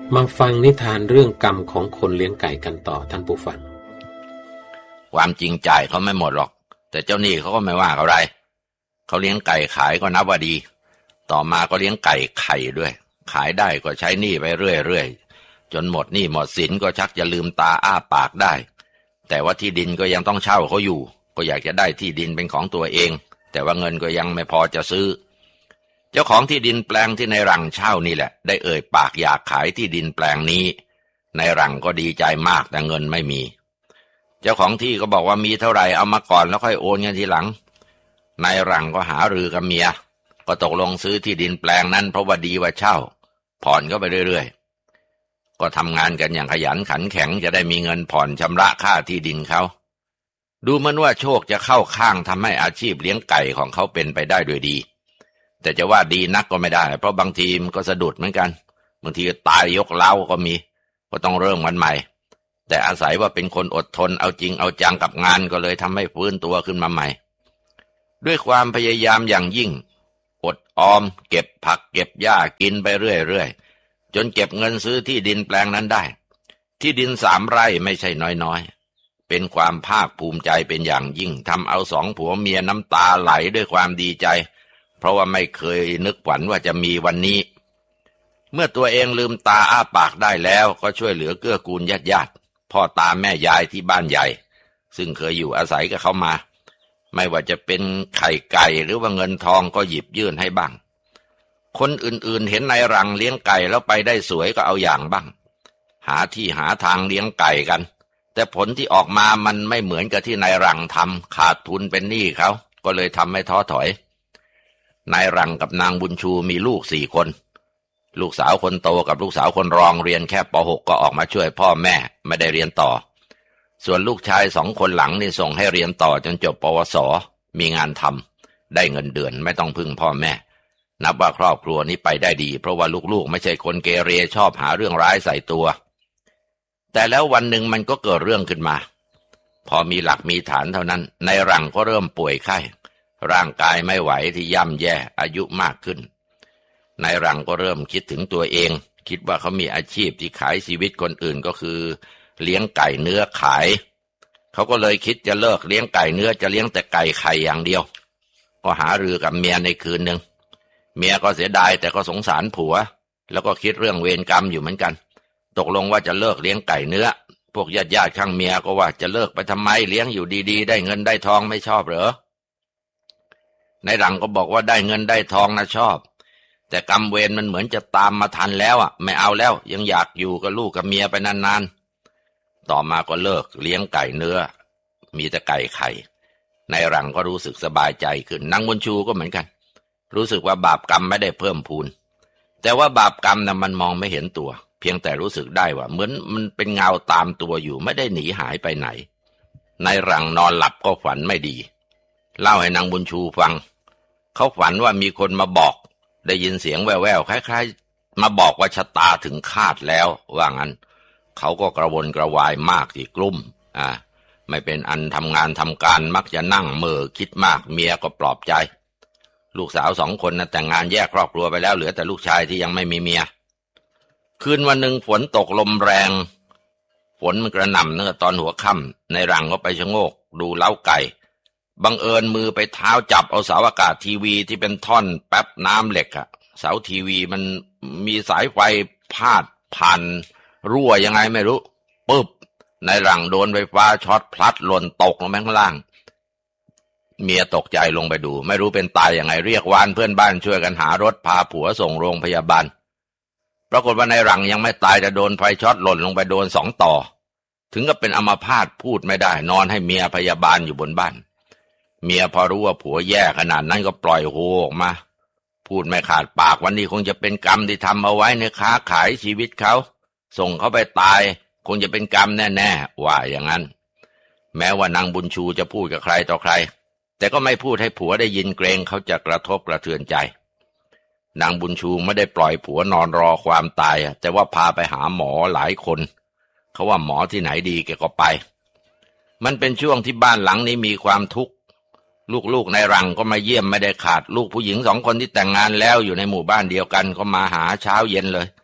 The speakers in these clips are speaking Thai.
มาฟังนิทานเรื่องกรรมของคนเลี้ยงไก่กันต่อท่านผู้ฟังความจริงจ่ายเขาไม่หมดหรอกแต่เจ้าหนี้เขาก็ไม่ว่าอะไรเขาเลี้ยงไก่ขายก็นับว่าดีต่อมาก็เลี้ยงไก่ไข่ด้วยขายได้ก็ใช้หนี้ไปเรื่อยๆจนหมดหนี้หมดสินก็ชักจะลืมตาอ้าปากได้แต่ว่าที่ดินก็ยังต้องเช่าเขาอยู่ก็อยากจะได้ที่ดินเป็นของตัวเองแต่ว่าเงินก็ยังไม่พอจะซื้อเจ้าของที่ดินแปลงที่ในหลังเช่านี่แหละได้เอ่ยปากอยากขายที่ดินแปลงนี้ในหลังก็ดีใจมากแต่เงินไม่มีเจ้าของที่ก็บอกว่ามีเท่าไหร่เอามาก่อนแล้วค่อยโอนเงินทีหลังนายหลังก็หารือกับเมียก็ตกลงซื้อที่ดินแปลงนั้นเพราะว่าดีกว่าเช่าผ่อนก็ไปเรื่อยๆก็ทำงานกันอย่างขยันขันแข็งจะได้มีเงินผ่อนชำระค่าที่ดินเขาดูเหมือนว่าโชคจะเข้าข้างทำให้อาชีพเลี้ยงไก่ของเขาเป็นไปได้ด้วยดีแต่จะว่าดีนักก็ไม่ได้เพราะบางทีมันก็สะดุดเหมือนกันบางทีตายยกเล้าก็มีก็ต้องเริ่มกันใหม่แต่อาศัยว่าเป็นคนอดทนเอาจริงเอาจังกับงานก็เลยทำให้ฟื้นตัวขึ้นมาใหม่ด้วยความพยายามอย่างยิ่งอดออมเก็บผักเก็บหญ้ากินไปเรื่อยๆจนเก็บเงินซื้อที่ดินแปลงนั้นได้ที่ดิน3 ไร่ไม่ใช่น้อยๆเป็นความภาคภูมิใจเป็นอย่างยิ่งทำเอา2 ผัวเมียน้ำตาไหลด้วยความดีใจเพราะว่าไม่เคยนึกฝันว่าจะมีวันนี้เมื่อตัวเองลืมตาอ้าปากได้แล้วก็ช่วยเหลือเกื้อกูลญาติพ่อตาแม่ยายที่บ้านใหญ่ซึ่งเคยอยู่อาศัยกับเขามาไม่ว่าจะเป็นไข่ไก่หรือว่าเงินทองก็หยิบยื่นให้บ้างคนอื่นๆเห็นนายหลังเลี้ยงไก่แล้วไปได้สวยก็เอาอย่างบ้างหาที่หาทางเลี้ยงไก่กันแต่ผลที่ออกมามันไม่เหมือนกับที่นายหลังทำขาดทุนเป็นหนี้เขาก็เลยทำให้ท้อถอยนายหลังกับนางบุญชูมีลูก4 คนลูกสาวคนโตกับลูกสาวคนรองเรียนแค่ป.6 ก็ออกมาช่วยพ่อแม่ไม่ได้เรียนต่อส่วนลูกชาย2 คนหลังนี่ส่งให้เรียนต่อจนจบปวสมีงานทำได้เงินเดือนไม่ต้องพึ่งพ่อแม่นับว่าครอบครัวนี้ไปได้ดีเพราะว่าลูกๆไม่ใช่คนเกเรชอบหาเรื่องร้ายใส่ตัวแต่แล้ววันหนึ่งมันก็เกิดเรื่องขึ้นมาพอมีหลักมีฐานเท่านั้นนายหลังก็เริ่มป่วยไข้ร่างกายไม่ไหวที่ย่ำแย่อายุมากขึ้นนายหลังก็เริ่มคิดถึงตัวเองคิดว่าเขามีอาชีพที่ขายชีวิตคนอื่นก็คือเลี้ยงไก่เนื้อขายเขาก็เลยคิดจะเลิกเลี้ยงไก่เนื้อจะเลี้ยงแต่ไก่ไข่อย่างเดียวก็หารือกับเมียในคืนหนึ่งเมียก็เสียดายแต่ก็สงสารผัวแล้วก็คิดเรื่องเวรกรรมอยู่เหมือนกันตกลงว่าจะเลิกเลี้ยงไก่เนื้อพวกญาติข้างเมียก็ว่าจะเลิกไปทำไมเลี้ยงอยู่ดีๆได้เงินได้ทองไม่ชอบเหรอนายหลังก็บอกว่าได้เงินได้ทองนะชอบแต่กรรมเวรมันเหมือนจะตามมาทันแล้วไม่เอาแล้วยังอยากอยู่กับลูกกับเมียไปนานๆต่อมาก็เลิกเลี้ยงไก่เนื้อมีแต่ไก่ไข่นายหลังก็รู้สึกสบายใจขึ้นนางบุญชูก็เหมือนกันรู้สึกว่าบาปกรรมไม่ได้เพิ่มพูนแต่ว่าบาปกรรมมันมองไม่เห็นตัวเพียงแต่รู้สึกได้ว่าเหมือนมันเป็นเงาตามตัวอยู่ไม่ได้หนีหายไปไหนนายหลังนอนหลับก็ฝันไม่ดีเล่าให้นางบุญชูฟังเขาฝันว่ามีคนมาบอกได้ยินเสียงแว่วๆคล้ายๆมาบอกว่าชะตาถึงคาดแล้วว่างั้นเขาก็กระวนกระวายมากที่กลุ้มไม่เป็นอันทำงานทำการมักจะนั่งเม่อคิดมากเมียก็ปลอบใจลูกสาว2 คนแต่งงานแยกครอบครัวไปแล้วเหลือแต่ลูกชายที่ยังไม่มีเมียคืนวันหนึ่งฝนตกลมแรงฝนมันกระหน่ำตั้งแต่ตอนหัวค่ำในหลังก็ไปชะโงกดูเล้าไก่บังเอิญมือไปเท้าจับเอาเสาอากาศทีวีที่เป็นท่อนแป๊บน้ำเหล็กเสาทีวีมันมีสายไฟพาดผ่านรั่วยังไงไม่รู้ปึ๊บในหลังโดนไฟฟ้าช็อตพลัดหล่นตกลงไปข้างล่างเมียตกใจลงไปดูไม่รู้เป็นตายยังไงเรียกวานเพื่อนบ้านช่วยกันหารถพาผัวส่งโรงพยาบาลปรากฏว่าในหลังยังไม่ตายแต่โดนไฟช็อตหล่นลงไปโดน2 ต่อถึงกับเป็นอัมพาตพูดไม่ได้นอนให้เมียพยาบาลอยู่บนบ้านเมียพอรู้ว่าผัวแย่ขนาดนั้นก็ปล่อยโฮออกมาพูดไม่ขาดปากวันนี้คงจะเป็นกรรมที่ทำเอาไว้ในค้าขายชีวิตเขาส่งเขาไปตายคงจะเป็นกรรมแน่ๆว่าอย่างนั้นแม้ว่านางบุญชูจะพูดกับใครต่อใครแต่ก็ไม่พูดให้ผัวได้ยินเกรงเขาจะกระทบกระเทือนใจนางบุญชูไม่ได้ปล่อยผัวนอนรอความตายแต่ว่าพาไปหาหมอหลายคนเขาว่าหมอที่ไหนดีแกก็ไปมันเป็นช่วงที่บ้านหลังนี้มีความทุกข์ลูกๆในรังก็มาเยี่ยมไม่ได้ขาดลูกผู้หญิง2 คนที่แต่งงานแล้วอยู่ในหมู่บ้านเดียวกันก็มาหาเช้าเย็นเลย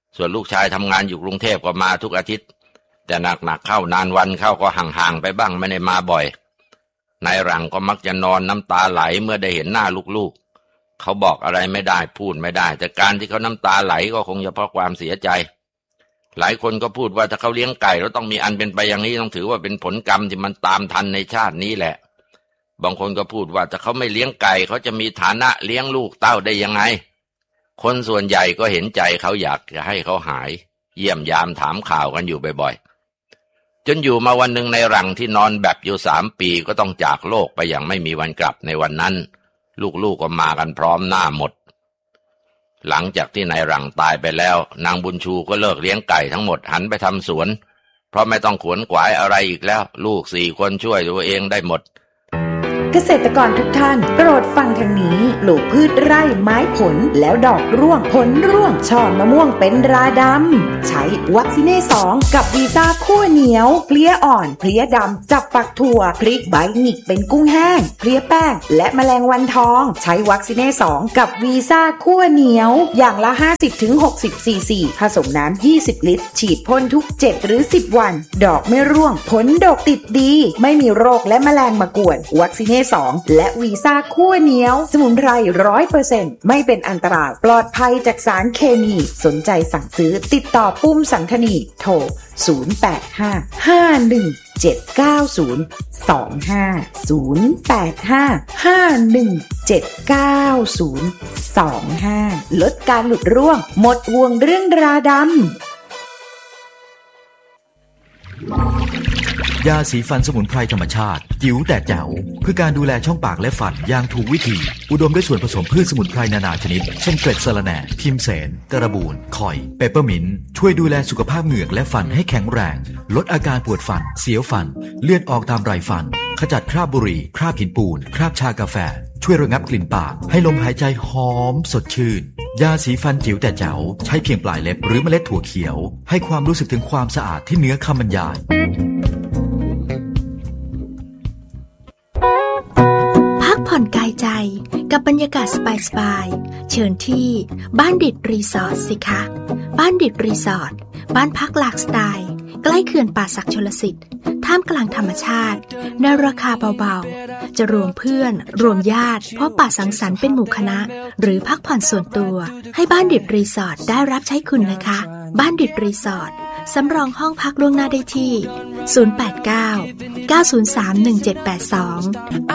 ส่วนลูกชายทำงานอยู่กรุงเทพก็มาทุกอาทิตย์แต่หนักเข้านานวันเข้าก็ห่างๆไปบ้างไม่ได้มาบ่อยนายหลังก็มักจะนอนน้ำตาไหลเมื่อได้เห็นหน้าลูกๆเขาบอกอะไรไม่ได้พูดไม่ได้แต่การที่เขาน้ำตาไหลก็คงจะเพราะความเสียใจหลายคนก็พูดว่าถ้าเขาเลี้ยงไก่แล้วต้องมีอันเป็นไปอย่างนี้ต้องถือว่าเป็นผลกรรมที่มันตามทันในชาตินี้แหละบางคนก็พูดว่าถ้าเขาไม่เลี้ยงไก่เขาจะมีฐานะเลี้ยงลูกเต้าได้ยังไงคนส่วนใหญ่ก็เห็นใจเขาอยากจะให้เขาหายเยี่ยมยามถามข่าวกันอยู่บ่อยๆจนอยู่มาวันหนึ่งในหลังที่นอนแบบอยู่3 ปีก็ต้องจากโลกไปอย่างไม่มีวันกลับในวันนั้นลูกๆก็มากันพร้อมหน้าหมดหลังจากที่นายหลังตายไปแล้วนางบุญชูก็เลิกเลี้ยงไก่ทั้งหมดหันไปทำสวนเพราะไม่ต้องขวนขวายอะไรอีกแล้วลูก4 คนช่วยตัวเองได้หมดเกษตรกรทุกท่านโปรดฟังทางนี้ปลูกพืชไร่ไม้ผลแล้วดอกร่วงผลร่วงช่อมะม่วงเป็นราดำใช้วัคซีเน่2กับวีซ่าคั่วเหนียวเพลี้ยอ่อนเพลี้ยดำจับฝักถั่วพริกใบหงิกเป็นกุ้งแห้งเพลี้ยแป้งและแมลงวันทองใช้วัคซีเน่2กับวีซ่าคั่วเหนียวอย่างละ 50-60 ซีซีผสมน้ำ20 ลิตรฉีดพ่นทุก7หรือ10 วันดอกไม่ร่วงผลดกติดดีไม่มีโรคและแมลงมากวนวัคซีเน่2และวีซ่าคั่วเหนียวสมุนไพร 100% ไม่เป็นอันตรายปลอดภัยจากสารเคมีสนใจสั่งซื้อติดต่อปุ้มสันธนีโทร085179025085 ลดการหลุดร่วงหมดห่วงเรื่องราดำยาสีฟันสมุนไพรธรรมชาติจิ๋วแต่แจ๋วเพื่อการดูแลช่องปากและฟันอย่างถูกวิธีอุดมด้วยส่วนผสมพืชสมุนไพรนานาชนิดเช่นเกล็ดสะระแหน่ทิมเสนกระบูนข่อยเปปเปอร์มินต์ช่วยดูแลสุขภาพเหงือกและฟันให้แข็งแรงลดอาการปวดฟันเสียวฟันเลือดออกตามไรฟันขจัดคราบบุหรี่คราบหินปูนคราบชากาแฟช่วยระงับกลิ่นปากให้ลมหายใจหอมสดชื่นยาสีฟันจิ๋วแต่แจ๋วใช้เพียงปลายเล็บหรือเมล็ดถั่วเขียวให้ความรู้สึกถึงความสะอาดที่เหนือคำบรรยายผ่อนกายใจกับบรรยากาศสบายๆเชิญที่บ้านดิดรีสอร์ทสิคะบ้านดิดรีสอร์ทบ้านพักหลากสไตล์ใกล้เขื่อนป่าสักชลสิทธิ์ท่ามกลางธรรมชาติในราคาเบาๆจะรวมเพื่อนรวมญาติพบปะสังสรรค์เป็นหมู่คณะหรือพักผ่อนส่วนตัวให้บ้านดิดรีสอร์ทได้รับใช้คุณนะคะบ้านดิดรีสอร์ทสำรองห้องพักล่วงหน้าได้ที่089 903 1782